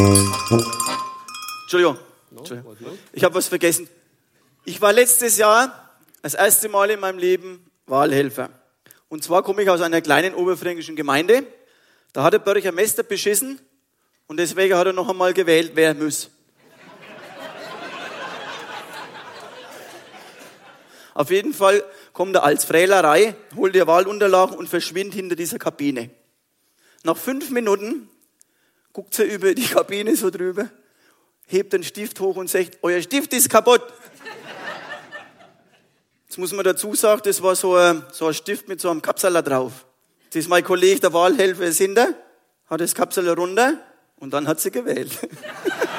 Entschuldigung. Ich habe was vergessen. Ich war letztes Jahr das erste Mal in meinem Leben Wahlhelfer. Und zwar komme ich aus einer kleinen oberfränkischen Gemeinde. Da hat der Bürgermeister beschissen und deswegen hat er noch einmal gewählt, wer muss. Auf jeden Fall kommt er als Frälerei, holt die Wahlunterlagen und verschwindet hinter dieser Kabine. Nach 5 Minuten guckt er über die Kabine so drüber, hebt den Stift hoch und sagt, euer Stift ist kaputt. Jetzt muss man dazu sagen, das war so ein Stift mit so einem Kapsel drauf. Das ist mein Kollege, der Wahlhelfer, ist hinter, hat das Kapsel runter und dann hat sie gewählt.